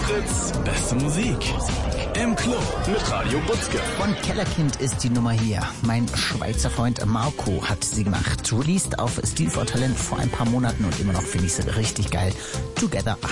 Fritz, beste Musik. Im Club mit Radio Butzke. Von Kellerkind ist die Nummer hier. Mein Schweizer Freund Marco hat sie gemacht. Released auf Stil for Talent vor ein paar Monaten und immer noch finde ich sie richtig geil. Together